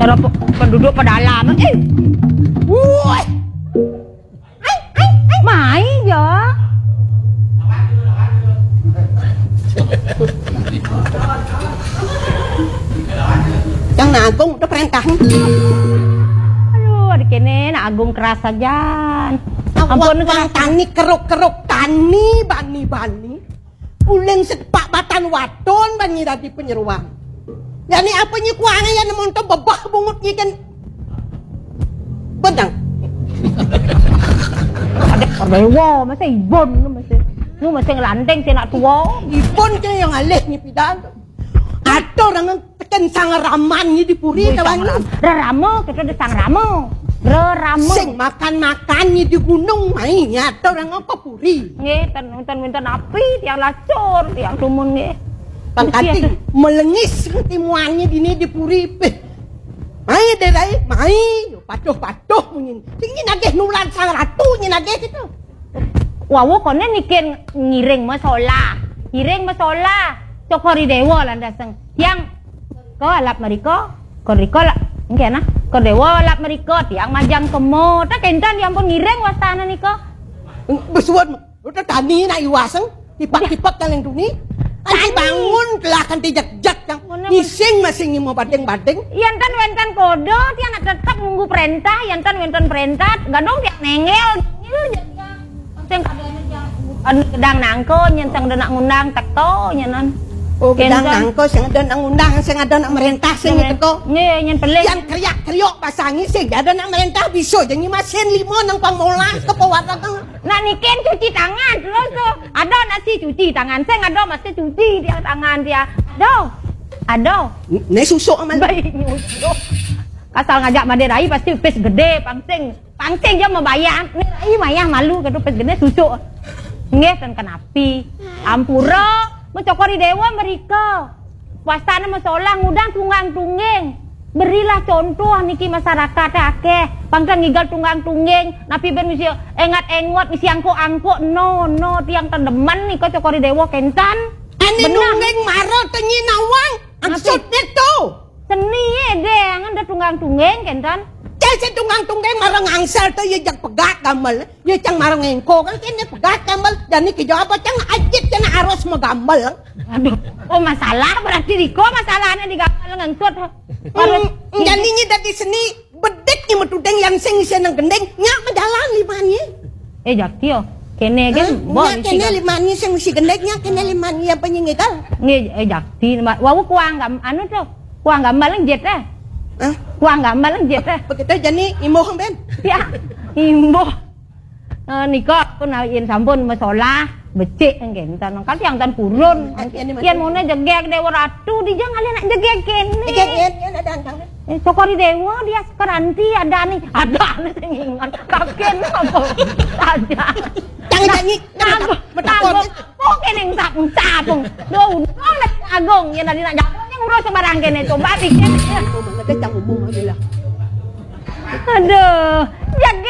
Kalau penduduk pedalaman, wuih, mai ya. Yang Agung udah perintah. Aduh, adik ini Agung keras saja. Ampun tani keruk-keruk tani bani. Uling sepak batan wadon bani tadi penyeruan. Yani apa nyi kuangnya yang namun tu bebah bungut nyi kan. Benang. Ada wow, masih ibon masih ngelanteng si anak tua. Ibon je yang alih nyi pidan. Ada orang tekan sang raman nyi di puri kawan. Ramo, kita ada sang ramo. Ramo. Sing makan nyi di gunung mai ada orang apa puri. Nggih, ten api tiang lacur, tiang sumun nggih. Pangkati melengis timuannya dini di puri. Mai derai, mai patuh mungkin. Tinggi nagih nulan sang ratu nyi nagih itu. Wawo konen niken ngiring masalah. Cokori dewa landa seng. Yang ko alap meriko, koriko lah. Nggih nah. Ko dewa alap meriko tiang majang kemo. Tak kentan yang pun ngiring wastana niko. Besuan, udah tani nak iwaseng, tipak-tipak kaleng tuni. Ani bangun kelakan tijak-jak yang ngising masih ngimo badeng-badeng. Yantan wentan kodo tiang nak tetap nunggu perintah, yantan wentan perintah, gadong tiang nengel. Sing kadang gedang nangko nyentang nak ngundang tekto nyenan. Oh, gedang nangko sing ada nak ngundang, sing ada nak merintah sing teko. Nggih, nyen pelih. Yang kriak-kriok pasangi sing ada nak merintah bisa janji masin limo nang pamola ke pewara kang. Nak niken cuci tangan terus tu. Ada nasi cuci tangan, sing ada mesti cuci dia tangan dia. Ada. Ne susuk amal. Baik nyusuk. Asal ngajak Maderai pasti pes gede pangsing dia membayar. Rai mayah malu kado pes gede susuk. Nggih ten kenapi. Ampura mencokori dewa mereka. Wastana masalah ngudang tunggang-tungging. Berilah contoh niki masyarakat akeh. Pangkan ngigal tunggang-tungging. Napi ben misi engat-engot misi angko-angko. No tiang tendeman nika cokori dewa kentan. Ane nungging maro tenyi nawang. Maksud itu. Seni deh, ada tunggang-tungging kentan. Cai tunggang-tungging marang angsal tu ye jak pegat gamal. Ye cang marang engko kan kene pegat gamal. Dan niki jawab cang ajit kena arus magamal. Aduh, oh masalah berarti Riko masalahnya di gamal ngangsut. Jadi nyi dadi seni bedek nyi metudeng yang sing seneng gendeng nyak mendalan limanya. Jakti yo. Kene kan nyak kene limanya sing mesti gendeng nyak kene limanya apa nyi ngegal. Nggih jakti wawu kuang anu tuh. Kuang gambalang jet Kuang gambalang jet Begitu jadi imboh ben. Ya, imboh. Nika pun yen sampun masalah becik kentan. Kan yang tan purun. Yen mone jegek dewa ratu dijang ali nak jegek kene. Yen ada antang. Sokori dewa dia sekeranti ada nih sing ingat kaken apa saja. Jangan janji metakon. Kok kene ngtap-ngtapung. Duh, Agung yen tadi nak jago urus sembarang kene coba bikin. Ngecang umum aja lah. Aduh,